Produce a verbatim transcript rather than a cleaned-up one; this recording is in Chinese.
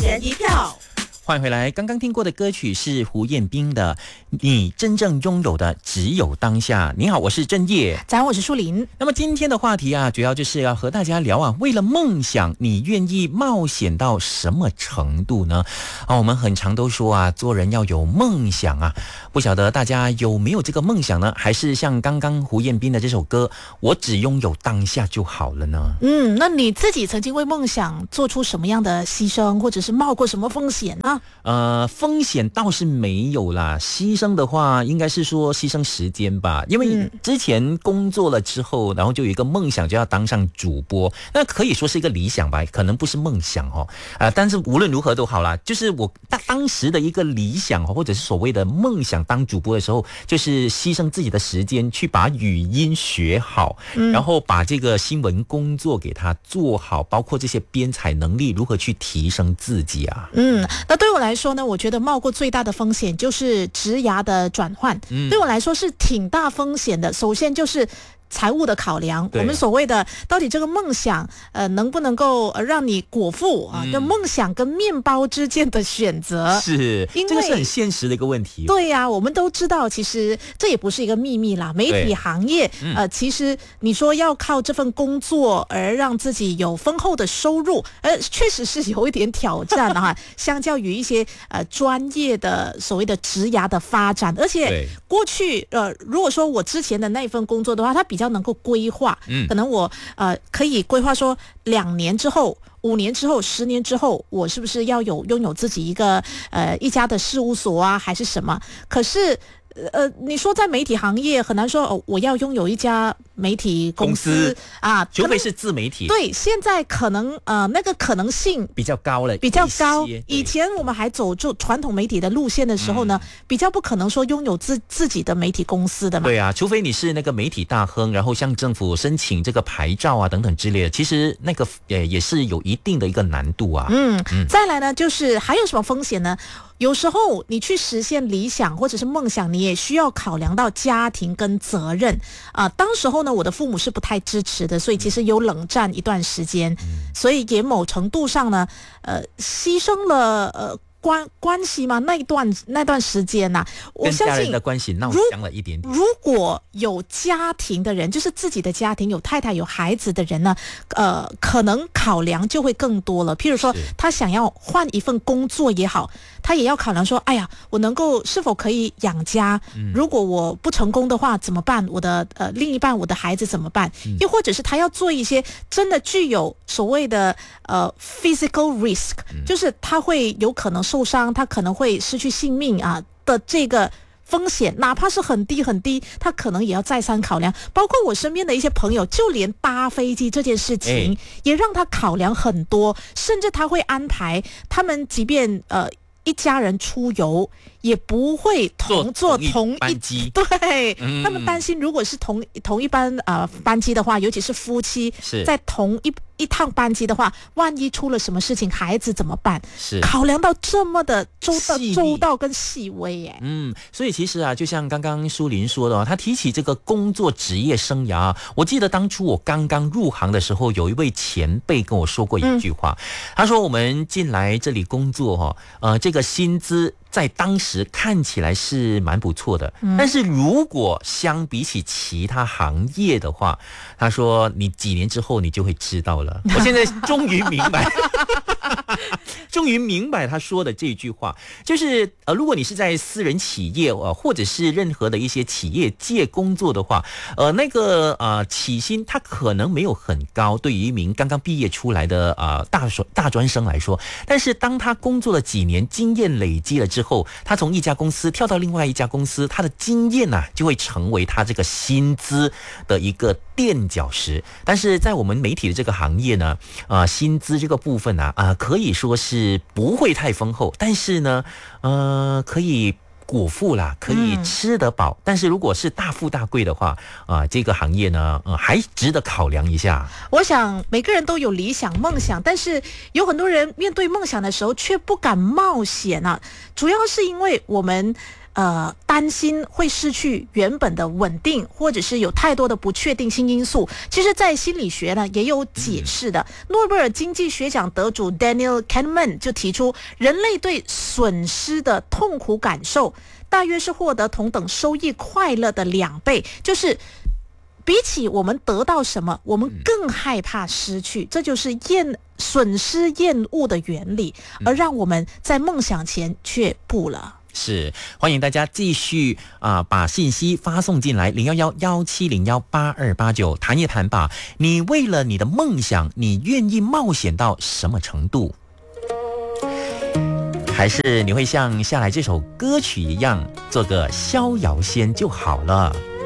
人一票。 欢迎回来，刚刚听过的歌曲是胡彦斌的《你真正拥有的只有当下》。你好，我是郑业， 早安，我是舒林。 那么今天的话题啊，主要就是要和大家聊啊，为了梦想，你愿意冒险到什么程度呢？啊，我们很常都说啊，做人要有梦想啊，不晓得大家有没有这个梦想呢？还是像刚刚胡彦斌的这首歌，我只拥有当下就好了呢？ 嗯，那你自己曾经为梦想做出什么样的牺牲，或者是冒过什么风险啊？ 呃，风险倒是没有啦，牺牲的话应该是说牺牲时间吧，因为之前工作了之后，然后就有一个梦想就要当上主播，那可以说是一个理想吧，可能不是梦想哦，啊、呃，但是无论如何都好啦，就是我当当时的一个理想或者是所谓的梦想，当主播的时候，就是牺牲自己的时间去把语音学好，嗯、然后把这个新闻工作给他做好，包括这些编采能力如何去提升自己啊。 嗯，那对我来说呢，我觉得冒过最大的风险就是职涯的转换，嗯、对我来说是挺大风险的。首先就是财务的考量，我们所谓的到底这个梦想呃能不能够呃让你果腹啊？就、嗯、梦想跟面包之间的选择， 是，因为这个是很现实的一个问题。 对呀、啊，我们都知道，其实这也不是一个秘密啦。媒体行业、嗯、呃，其实你说要靠这份工作而让自己有丰厚的收入，呃，确实是有一点挑战哈。相较于一些呃专业的所谓的职涯的发展，而且过去呃，如果说我之前的那份工作的话，它比比较能够规划，嗯，可能我呃可以规划说两年之后、五年之后、十年之后，我是不是要有拥有自己一个呃一家的事务所啊，还是什么？可是呃，你说在媒体行业很难说哦，我要拥有一家媒体公司, 公司啊， 除非是自媒体。 对，现在可能呃那个可能性比较高了， 比较高。以前我们还走就传统媒体的路线的时候呢，嗯、比较不可能说拥有自自己的媒体公司的嘛。 对啊，除非你是那个媒体大亨，然后向政府申请这个牌照啊等等之类的。其实那个呃也是有一定的一个难度啊。 嗯，嗯再来呢，就是还有什么风险呢？有时候你去实现理想或者是梦想，你也需要考量到家庭跟责任啊、呃。当时候呢，我的父母是不太支持的，所以其实有冷战一段时间，嗯、所以也某程度上呢，呃，牺牲了呃。关关系吗？那一段那段时间呐、啊，我相信跟家人的关系闹僵了一点点。 如果有家庭的人，就是自己的家庭有太太有孩子的人呢，呃，可能考量就会更多了。譬如说，他想要换一份工作也好，他也要考量说，哎呀，我能够是否可以养家？嗯、如果我不成功的话怎么办？我的呃另一半，我的孩子怎么办？嗯、又或者是他要做一些真的具有所谓的呃 physical risk，、嗯、就是他会有可能受伤，他可能会失去性命啊的这个风险，哪怕是很低很低，他可能也要再三考量。包括我身边的一些朋友，就连搭飞机这件事情、欸、也让他考量很多，甚至他会安排他们即便呃一家人出游也不会同坐同一班机，对、嗯、他们担心如果是同同一班呃班机的话，尤其是夫妻在同一一趟班机的话，万一出了什么事情，孩子怎么办？是考量到这么的周到、周到跟细微耶。 嗯，所以其实啊，就像刚刚舒林说的、哦，他提起这个工作职业生涯，我记得当初我刚刚入行的时候，有一位前辈跟我说过一句话，嗯、他说我们进来这里工作哈、哦，呃，这个薪资在当时看起来是蛮不错的，嗯、但是如果相比起其他行业的话，他说你几年之后你就会知道了。我现在终于明白终于明白他说的这句话，就是呃，如果你是在私人企业呃，或者是任何的一些企业界工作的话，呃，那个呃起薪它可能没有很高，对于一名刚刚毕业出来的呃大大专生来说，但是当他工作了几年，经验累积了之后，他从一家公司跳到另外一家公司，他的经验呢、啊、就会成为他这个薪资的一个垫脚石。但是在我们媒体的这个行业呢，啊、呃，薪资这个部分啊，啊、呃，可以说是不会太丰厚，但是呢，呃，可以果腹啦，可以吃得饱。嗯、但是如果是大富大贵的话，啊、呃，这个行业呢，呃，还值得考量一下。 我想每个人都有理想梦想，但是有很多人面对梦想的时候却不敢冒险啊，主要是因为我们。 呃担心会失去原本的稳定，或者是有太多的不确定性因素。其实在心理学呢也有解释的。诺贝尔经济学奖得主 Daniel Kahneman 就提出，人类对损失的痛苦感受大约是获得同等收益快乐的两倍，就是比起我们得到什么，我们更害怕失去，这就是厌损失厌恶的原理，而让我们在梦想前却步了。 是，欢迎大家继续啊、呃，把信息发送进来，零幺幺幺七零幺八二八九，谈一谈吧。你为了你的梦想，你愿意冒险到什么程度？还是你会像下来这首歌曲一样，做个逍遥仙就好了。